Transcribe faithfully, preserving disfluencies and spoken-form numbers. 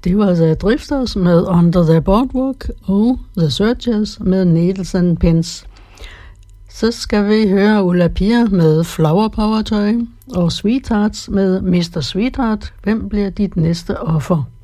Det var The Drifters med Under the Boardwalk og The Searchers med Needles and Pins. Så skal vi høre Ulla Pia med Flower Power Toy og Sweethearts med mister Sweetheart. Hvem bliver dit næste offer?